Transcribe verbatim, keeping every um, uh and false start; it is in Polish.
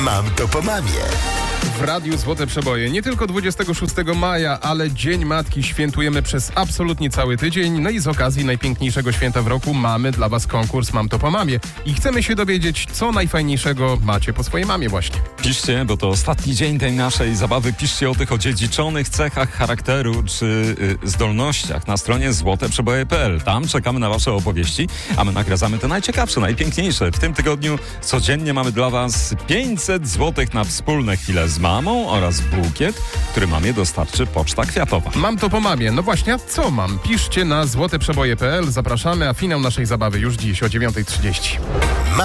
Mam to po mamie. W Radiu Złote Przeboje nie tylko dwudziestego szóstego maja, ale Dzień Matki świętujemy przez absolutnie cały tydzień. No i z okazji najpiękniejszego święta w roku mamy dla Was konkurs Mam to po mamie. I chcemy się dowiedzieć, co najfajniejszego macie po swojej mamie właśnie. Piszcie, bo to ostatni dzień tej naszej zabawy. Piszcie o tych odziedziczonych cechach charakteru czy y, zdolnościach na stronie złote przeboje kropka p l. Tam czekamy na Wasze opowieści, a my nagradzamy te najciekawsze, najpiękniejsze. W tym tygodniu codziennie mamy dla Was pięćset złotych na wspólne chwile z mamą oraz bukiet, który mamie dostarczy Poczta Kwiatowa. Mam to po mamie. No właśnie, a co mam? Piszcie na złote przeboje kropka p l. Zapraszamy, a finał naszej zabawy już dziś o dziewiąta trzydzieści.